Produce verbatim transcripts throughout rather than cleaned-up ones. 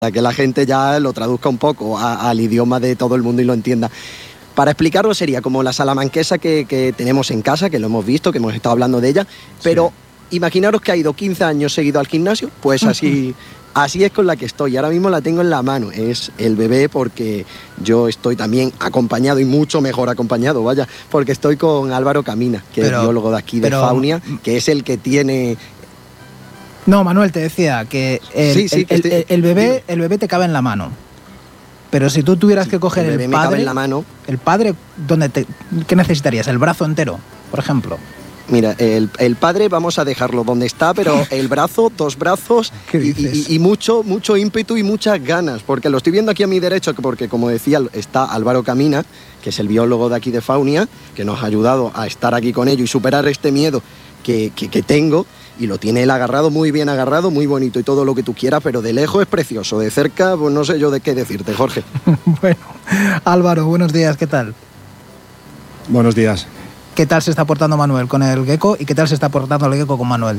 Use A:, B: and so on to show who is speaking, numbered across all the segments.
A: que la gente ya lo traduzca un poco a, al idioma de todo el mundo y lo entienda. Para explicarlo sería como la salamanquesa que, que tenemos en casa, que lo hemos visto, que hemos estado hablando de ella, pero sí. Imaginaros que ha ido quince años seguido al gimnasio, pues así, así es con la que estoy. Ahora mismo la tengo en la mano, es el bebé, porque yo estoy también acompañado y mucho mejor acompañado, vaya, porque estoy con Álvaro Camina, que pero, es biólogo de aquí de pero... Faunia, que es el que tiene...
B: No, Manuel, te decía que el, sí, sí, el, el, el, el, bebé, el bebé te cabe en la mano. Pero si tú tuvieras sí, que coger el, el padre, me cabe en la mano. El padre, ¿dónde te, ¿qué necesitarías? ¿El brazo entero, por ejemplo?
A: Mira, el, el padre vamos a dejarlo donde está, pero el brazo, dos brazos y, y, y mucho, mucho ímpetu y muchas ganas, porque lo estoy viendo aquí a mi derecho, porque como decía, está Álvaro Camina, que es el biólogo de aquí de Faunia, que nos ha ayudado a estar aquí con ello y superar este miedo que, que, que tengo. Y lo tiene él agarrado, muy bien agarrado, muy bonito y todo lo que tú quieras, pero de lejos es precioso, de cerca, pues no sé yo de qué decirte, Jorge.
B: Bueno, Álvaro, buenos días, ¿qué tal?
C: Buenos días.
B: ¿Qué tal se está portando Manuel con el gecko y qué tal se está portando el gecko con Manuel?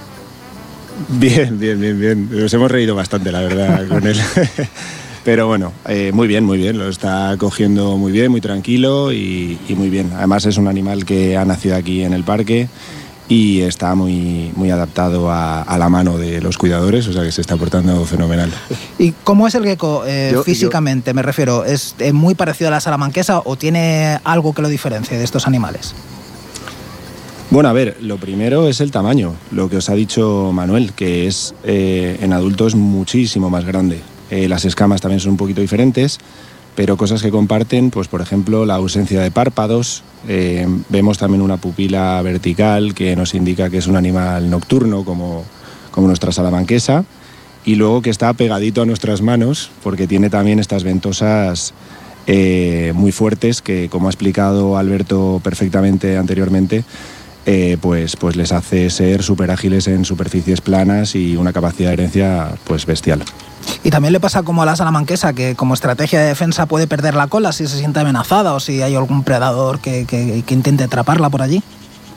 C: Bien, bien, bien, bien. Nos hemos reído bastante, la verdad, con él. Pero bueno, eh, muy bien, muy bien. Lo está cogiendo muy bien, muy tranquilo y, y muy bien. Además es un animal que ha nacido aquí en el parque y está muy, muy adaptado a, a la mano de los cuidadores, o sea que se está portando fenomenal.
B: ¿Y cómo es el gecko eh, yo, físicamente? Yo... Me refiero, ¿es eh, muy parecido a la salamanquesa o tiene algo que lo diferencie de estos animales?
C: Bueno, a ver, lo primero es el tamaño, lo que os ha dicho Manuel, que es eh, en adultos muchísimo más grande. Eh, las escamas también son un poquito diferentes, pero cosas que comparten, pues por ejemplo la ausencia de párpados, eh, vemos también una pupila vertical que nos indica que es un animal nocturno como, como nuestra salamanquesa, y luego que está pegadito a nuestras manos porque tiene también estas ventosas eh, muy fuertes que, como ha explicado Alberto perfectamente anteriormente, eh, pues, pues les hace ser súper ágiles en superficies planas y una capacidad de herencia pues bestial.
B: Y también le pasa como a la salamanquesa, que como estrategia de defensa puede perder la cola si se siente amenazada o si hay algún predador que, que, que intente atraparla por allí.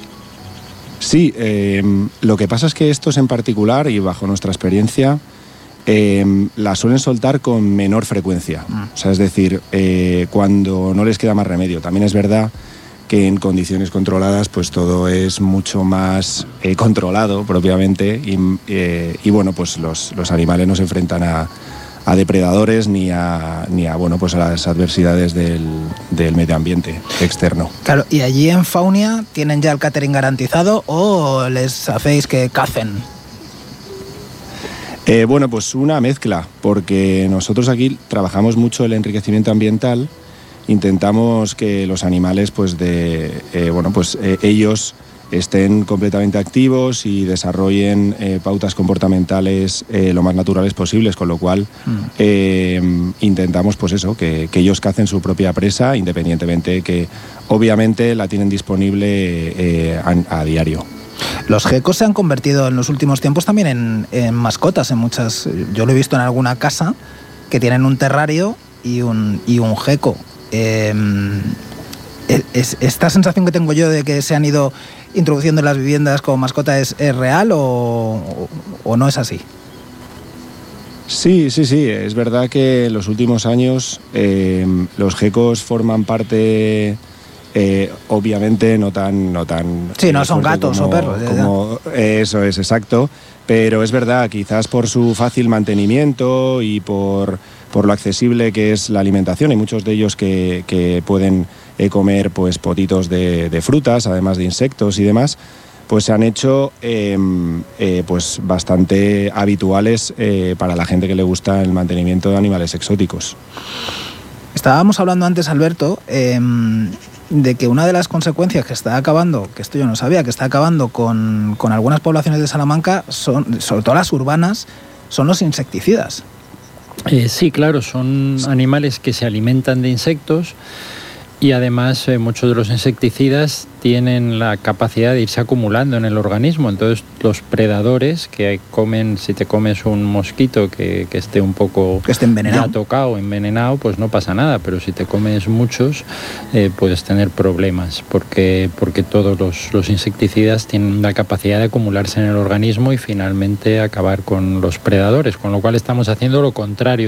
C: Sí, eh, lo que pasa es que estos en particular, y bajo nuestra experiencia, eh, la suelen soltar con menor frecuencia. Mm. O sea, es decir, eh, cuando no les queda más remedio. También es verdad que en condiciones controladas pues todo es mucho más eh, controlado propiamente y, eh, y bueno, pues los, los animales no se enfrentan a, a depredadores ni a, ni a, bueno, pues a las adversidades del, del medio ambiente externo.
B: Claro, ¿y allí en Faunia tienen ya el catering garantizado o les hacéis que cacen?
C: Eh, bueno, pues una mezcla, porque nosotros aquí trabajamos mucho el enriquecimiento ambiental. Intentamos que los animales, pues de, eh, bueno, pues eh, ellos estén completamente activos y desarrollen eh, pautas comportamentales eh, lo más naturales posibles, con lo cual mm. eh, intentamos, pues eso, que, que ellos cacen su propia presa, independientemente que obviamente la tienen disponible eh, a, a diario.
B: Los geckos se han convertido en los últimos tiempos también en, en mascotas, en muchas. Yo lo he visto en alguna casa que tienen un terrario y un, y un gecko. Eh, es, ¿Esta sensación que tengo yo de que se han ido introduciendo en las viviendas como mascota es, es real o, o, o no es así?
C: Sí, sí, sí. Es verdad que en los últimos años eh, los geckos forman parte, eh, obviamente no tan... No tan
B: sí, no son gatos
C: como,
B: o perros.
C: Como, eso es, exacto. Pero es verdad, quizás por su fácil mantenimiento y por... por lo accesible que es la alimentación. Hay muchos de ellos que, que pueden eh, comer pues, potitos de, de frutas, además de insectos y demás, pues se han hecho eh, eh, pues bastante habituales eh, para la gente que le gusta el mantenimiento de animales exóticos.
B: Estábamos hablando antes, Alberto, eh, de que una de las consecuencias que está acabando, que esto yo no sabía, que está acabando con, con algunas poblaciones de Salamanca, son, sobre todo las urbanas, son los insecticidas.
D: Eh, sí, claro, son animales que se alimentan de insectos Y además eh, muchos de los insecticidas tienen la capacidad de irse acumulando en el organismo, entonces los predadores que comen, si te comes un mosquito que, que esté un poco
B: que esté envenenado.
D: ya tocado, envenenado, pues no pasa nada, pero si te comes muchos eh, puedes tener problemas, porque, porque todos los, los insecticidas tienen la capacidad de acumularse en el organismo y finalmente acabar con los predadores, con lo cual estamos haciendo lo contrario